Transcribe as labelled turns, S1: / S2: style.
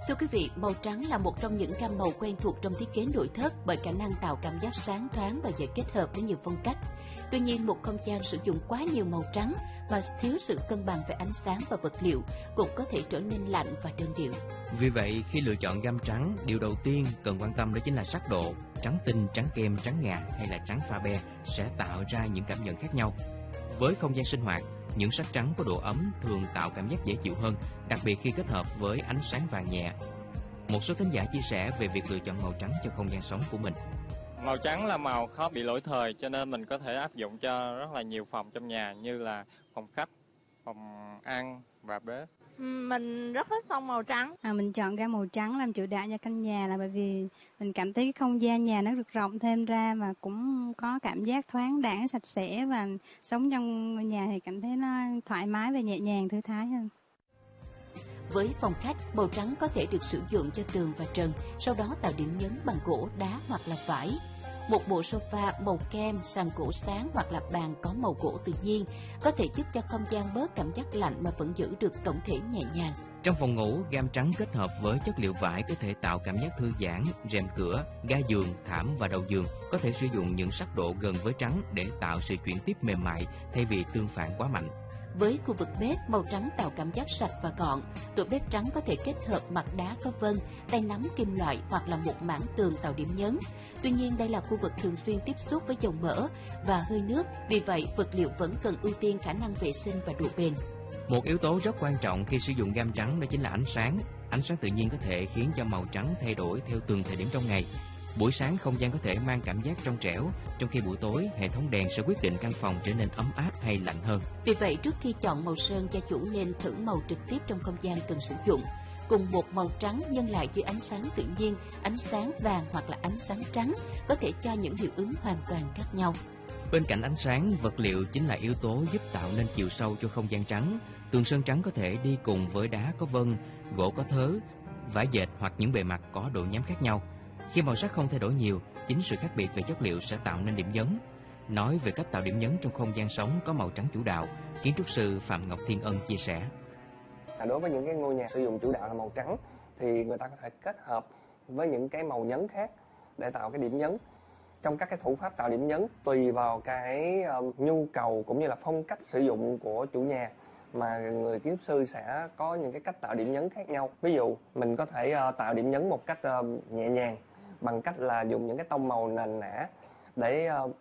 S1: Thưa quý vị, màu trắng là một trong những gam màu quen thuộc trong thiết kế nội thất bởi khả năng tạo cảm giác sáng thoáng và dễ kết hợp với nhiều phong cách. Tuy nhiên, một không gian sử dụng quá nhiều màu trắng mà thiếu sự cân bằng về ánh sáng và vật liệu cũng có thể trở nên lạnh và đơn điệu.
S2: Vì vậy, khi lựa chọn gam trắng, điều đầu tiên cần quan tâm đó chính là sắc độ. Trắng tinh, trắng kem, trắng ngà hay là trắng pha be sẽ tạo ra những cảm nhận khác nhau. Với không gian sinh hoạt, những sắc trắng có độ ấm thường tạo cảm giác dễ chịu hơn, đặc biệt khi kết hợp với ánh sáng vàng nhẹ. Một số thính giả chia sẻ về việc lựa chọn màu trắng cho không gian sống của mình.
S3: Màu trắng là màu khó bị lỗi thời, cho nên mình có thể áp dụng cho rất là nhiều phòng trong nhà như là phòng khách, phòng ăn và bếp.
S4: Mình rất thích tông màu trắng.
S5: Mình chọn gam màu trắng làm chủ đạo cho căn nhà là bởi vì mình cảm thấy không gian nhà nó được rộng thêm ra và cũng có cảm giác thoáng đãng, sạch sẽ và sống trong nhà thì cảm thấy nó thoải mái và nhẹ nhàng, thư thái hơn.
S1: Với phòng khách, màu trắng có thể được sử dụng cho tường và trần, sau đó tạo điểm nhấn bằng gỗ, đá hoặc là vải. Một bộ sofa màu kem, sàn gỗ sáng hoặc là bàn có màu gỗ tự nhiên có thể giúp cho không gian bớt cảm giác lạnh mà vẫn giữ được tổng thể nhẹ nhàng.
S2: Trong phòng ngủ, gam trắng kết hợp với chất liệu vải có thể tạo cảm giác thư giãn, rèm cửa, ga giường, thảm và đầu giường có thể sử dụng những sắc độ gần với trắng để tạo sự chuyển tiếp mềm mại thay vì tương phản quá mạnh.
S1: Với khu vực bếp, màu trắng tạo cảm giác sạch và gọn. Tủ bếp trắng có thể kết hợp mặt đá có vân, tay nắm kim loại hoặc là một mảng tường tạo điểm nhấn. Tuy nhiên, đây là khu vực thường xuyên tiếp xúc với dầu mỡ và hơi nước, vì vậy vật liệu vẫn cần ưu tiên khả năng vệ sinh và độ bền.
S2: Một yếu tố rất quan trọng khi sử dụng gam trắng đó chính là ánh sáng. Ánh sáng tự nhiên có thể khiến cho màu trắng thay đổi theo từng thời điểm trong ngày. Buổi sáng không gian có thể mang cảm giác trong trẻo, trong khi buổi tối hệ thống đèn sẽ quyết định căn phòng trở nên ấm áp hay lạnh hơn.
S1: Vì vậy, trước khi chọn màu sơn, gia chủ nên thử màu trực tiếp trong không gian cần sử dụng. Cùng một màu trắng nhân lại dưới ánh sáng tự nhiên, ánh sáng vàng hoặc là ánh sáng trắng có thể cho những hiệu ứng hoàn toàn khác nhau.
S2: Bên cạnh ánh sáng, vật liệu chính là yếu tố giúp tạo nên chiều sâu cho không gian trắng. Tường sơn trắng có thể đi cùng với đá có vân, gỗ có thớ, vải dệt hoặc những bề mặt có độ nhám khác nhau. Khi màu sắc không thay đổi nhiều, chính sự khác biệt về chất liệu sẽ tạo nên điểm nhấn. Nói về cách tạo điểm nhấn trong không gian sống có màu trắng chủ đạo, kiến trúc sư Phạm Ngọc Thiên Ân chia sẻ.
S6: Đối với những cái ngôi nhà sử dụng chủ đạo là màu trắng thì người ta có thể kết hợp với những cái màu nhấn khác để tạo cái điểm nhấn. Trong các cái thủ pháp tạo điểm nhấn tùy vào cái nhu cầu cũng như là phong cách sử dụng của chủ nhà mà người kiến trúc sư sẽ có những cái cách tạo điểm nhấn khác nhau. Ví dụ mình có thể tạo điểm nhấn một cách nhẹ nhàng bằng cách là dùng những cái tông màu nền nã để